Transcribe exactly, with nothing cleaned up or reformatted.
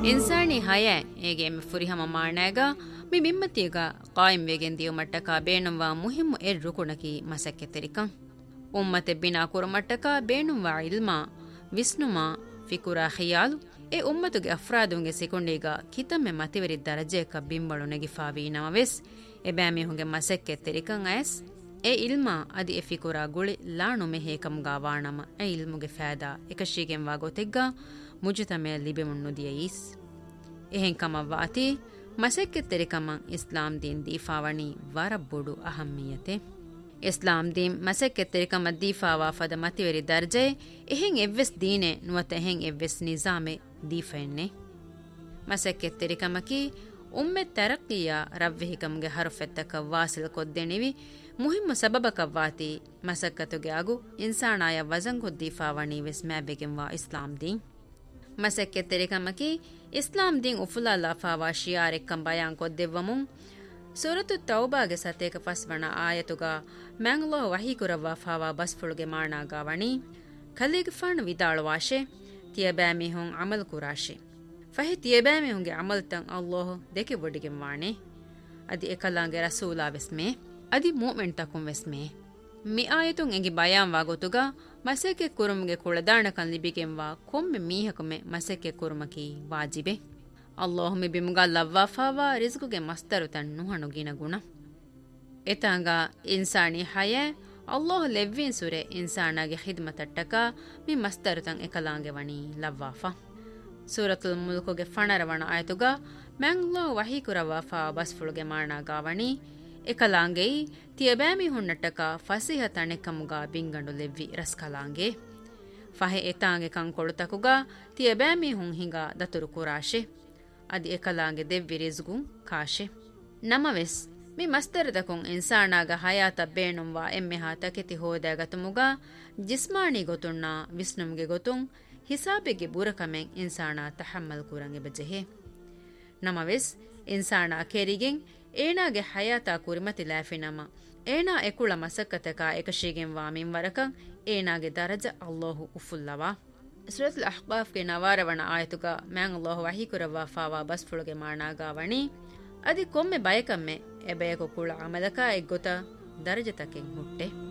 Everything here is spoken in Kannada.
ಇನ್ಸಾನಿ ಹಯ ಏಗೆ ಎಮ್ಮೆ ಫುರಿಹಮ ಮಾಣಾಗ ಮಿ ಮಿಮ್ಮತಿಗ ಕಾಯಿಂ ವೇಗೆನ್ ದಿಯು ಮಟ್ಟಕ ಬೇಣುವ ಮುಹಿಮ್ಮು ಎರ್ ರುಕುಣಕಿ ಮಸಕ್ಕೆ ತೆರಿಕಂ ಉಮ್ಮತೆ Bina ಕುರಮಟ್ಟಕ ಬೇಣುವ ಇಲ್ಮಾ ವಿಸ್ನುಮಾ ಫಿಕುರಾ ಖಿಯಾಲು A ಉಮ್ಮತುಗೆ ಅಫ್ರಾದುಂಗೆ ಸಿಕೊಂಡೀಗ ಕಿತಮ್ಮೆ ಮತಿವರಿ ದರಜೆಕ ಬಿಂಬಳು ನೆಗಿಫಾವಿ ನಮವೆಸ್ A ಬ್ಯಾಮಿ ಹುಂಗೆ ಮಸಕ್ಕೆ ತೆರಿಕಂ Ayaz A ಇಲ್ಮಾ ಅದಿ ಎ ಫಿಕುರಾ ಗುಳಿ ಲಾಣು ಮೆಹೇಕಂಗಾ ವಾಣಮ ಎ ಇಲ್ಮುಗೆ ಫෑದಾ ಎಕಶೀಗೆಂ ವಾಗೋತೆಗ್ಗ ಮುಜುತಮೆ ಲಿಬೆಮುಣ್ಣು ದಿಯೀಸ್ ಎಹೆಂ ಕಮವ್ವಾತಿ ಮಸಕ್ಕೆ ತೆರಿಕಮ ಇಸ್ಲಾಂ ದೀನ್ ದೀಫಾವಣಿ ವರಬ್ಬುಡು ಅಹಮ್ಮಿಯತೆ ಇಸ್ಲಾಂ ದೀನ್ ಮಸಕ್ಕೆ ತೆರಿಕಮ ದೀಫಾವಾ ಫದ ಮತಿವೆರಿ ದರ್ಜೆ ಎಹೆಂ ಎವ್ವೆಸ್ ದೀನೆ ನುವತ ಎಹೆಂ ಎವ್ವೆಸ್ ನಿಜಾಮೆ ದೀಫೆನ್ನೆ ಮಸಕ್ಕೆ ತೆರಿಕಮಕಿ ಉಮ್ಮೆ ತರಕ್ಕಿಯ ರವ್ವೆಹಿಕಮ್ಗೆ ಹರುಫೆತ್ತಕ ವಾಸಿಲ್ ಕೊದ್ದೆಣಿವಿ ಮುಹಿಮ್ಮ ಸಬಬಕವ್ವಾತಿ ಮಸಕ್ಕತುಗೆ ಆಗು ಇನ್ಸಾಣಾಯ ವಜಂಗು ದೀಫಾವಣಿ ವೆಸ್ ಮ್ಯಾಬೆಗೆಂವಾ ಇಸ್ಲಾಂ ದೀನ್ ಮಸಕ್ಕೆ ತೆರಿಕಮಕಿ ಇಸ್ಲಾಂ ದೀನ್ ಉಫುಲಾಲ ಫಾವಾ ಶಿಯಾರೆಕ್ಕಂ ಬಯಾನ್ ಕೊದ್ದೆವ್ವಮುಂ ಸೂರತು ತೌಬಾಗೆ ಸತೇಕ ಫಸ್ವಣ ಆಯತುಗ ಮ್ಯಾಂಗ್ಲೋ ವಹೀಕುರವ್ವ ಫಾವಾ ಬಸ್ಫುಳುಗೆ ಮಾಣಾಗಾವಣಿ ಖಲೀಗ್ ಫಾಣ್ ವಿದಾಳುವಾಶೆ ತಿಯಬ್ಯಾಮಿ ಹುಂ ಅಮಲ್ ಕುರಾಶೆ ಫಹಿ ತಿಯಬ್ಯಾಮಿ ಹುಂಗೆ ಅಮಲ್ ತಂ ಅಲ್ಲೋಹ್ ದೆಕೆ ಬೊಡಿಗೆಂ ವಾಣೆ ಅದಿ ಎಕಲಾಂಗೆ ರಸೂಲಾ ವೆಸ್ಮೆ ಅದಿ ಮೂಮೆಂಟ್ ತಕುಂ ವೆಸ್ಮೆ ಮಿ ಆಯತುಂ ಎಂಗಿ ಬಯಾನ್ ವಾಗೊತುಗ ಮಸೆಕೆ ಕುರುಮ್ಗೆ ಕುಳದಾಣಕಂ ಲಿಬಿಗೆಂವಾ ಕೊಮ್ಮೆ ಮೀಹಕುಮೆ ಮಸೆಕೆ ಕುರುಮಕಿ ವಾಜಿಬೆ ಅಲ್ಲಾಹ್ ಮಿ ಬಿಮುಗಾ ಲವ್ವಾಫಾವಾ ರಿಜ್ಕುಗೆ ಮಸ್ತರು ತನ್ನು ಹಣುಗಿನ ಗುಣ ಎತಾಂಗ ಇನ್ಸಾನಿ ಹಯ ಅಲ್ಲಾಹ್ ಲೆವ್ವಿನ್ ಸುರೆ ಇನ್ಸಾನಾಗೆ ಖಿದ್ಮತಟ್ಟಕ ಮಿ ಮಸ್ತರು ತಂ ಎಕಲಾಂಗೆ ವಣಿ ಲವ್ವಾಫಾ ಸೂರತುಲ್ ಮುಲ್ಕುಗೆ ಫಣರವಣ ಆಯತುಗ ಮ್ಯಾಂಗ್ಲೋ ವಹೀಕುರವಾಫಾ ಬಸ್ಫುಳುಗೆ ಮಾಣಾಗಾವಣಿ ಎಕಲಾಂಗೆ ತಿಯಬ್ಯಾಮಿ ಹುಣ್ಣಟ್ಟಕ ಫಸಿಹ ತಣೆಕಮುಗ ಬಿಂಗಂಡು ಲೆವ್ವಿ ರಸ್ಕಲಾಂಗೆ ಫಹೆ ಎತಾಂಗೆ ಕಂಕೊಳುತಕುಗ ತಿಯಬ್ಯಾಮಿ ಹುಂ ಹಿಂಗ ದತುರು ಕುರಾಶೆ ಅದಿ ಎಕಲಾಂಗೆ ದೆವ್ವಿ ರಿಜ್ಗುಂ ಕಾಶೆ ನಮವೆಸ್ ಮಿ ಮಸ್ತರದಕುಂ ಇನ್ಸಾನಾಗ ಹಯಾತ ಬೇಣುಂವಾ ಎಮ್ಮೆ ಹಾತಕೆತಿ ಹೋದಾಗತುಮುಗ ಜಿಸ್ಮಾನಿ ಗೊತುಣ್ಣ ವಿಸ್ನುಮ್ಗೆ ಗೊತುಂ ಹಿಸಾಬೆಗೆ ಬುರಕಮೆಂ ಇನ್ಸಾನಾ ತಹಮ್ಮಲ್ ಕುರಂಗೆ ಬಜೆಹೆ ನಮವೆಸ್ ಇನ್ಸಾನಾ ಕೆರಿಗೆಂ ಏನಾಗೆ ಹಯಾತಾ ಕುರಿಮತಿ ಲಾಫಿನಮ ಏನಾ ಎಕುಳ ಮಸಕ್ಕತಕ ಏಕಶೀಗೆಂ ವಾಮಿಂ ವರಕಂ ಏನಾಗೆ ದರಜ ಅಲ್ಲಾಹು ಉಫುಲ್ಲವಾ ಸೂರತುಲ್ ಅಹ್ಕಾಫ್ಗೆ ನವಾರವಣ ಆಯತುಗ ಮ್ಯಾಂಗ್ ಅಲ್ಲಾಹು ವಹೀಕುರವಾ ಫಾವಾ ಬಸ್ಫುಳುಗೆ ಮಾಣಾಗಾವಣಿ ಅದಿ ಕೊಮ್ಮೆ ಬಯಕಮ್ಮೆ ಎಬೆಯಕು ಕುಳ ಅಮಲಕ ಎಗ್ಗೊತ ದರಜತಕೆಂ ಹುಟ್ಟೆ